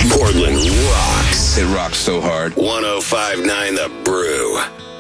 Portland rocks. It rocks so hard. 105.9 The Brew.